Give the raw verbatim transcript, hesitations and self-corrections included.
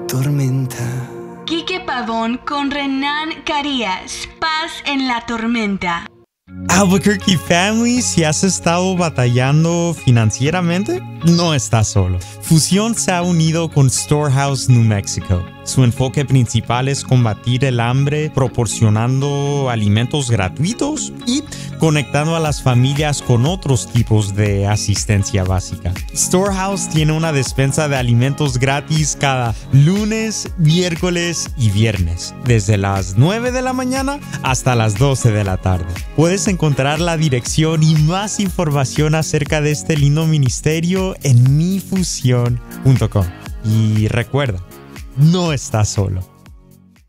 tormenta. Quique Pavón con Renan Carías. Paz en la tormenta. Albuquerque Family, si has estado batallando financieramente, no estás solo. Fusión se ha unido con Storehouse New Mexico. Su enfoque principal es combatir el hambre proporcionando alimentos gratuitos y conectando a las familias con otros tipos de asistencia básica. Storehouse tiene una despensa de alimentos gratis cada lunes, miércoles y viernes, desde las nueve de la mañana hasta las doce de la tarde. Puedes encontrar la dirección y más información acerca de este lindo ministerio en mi fusión punto com. Y recuerda, no estás solo.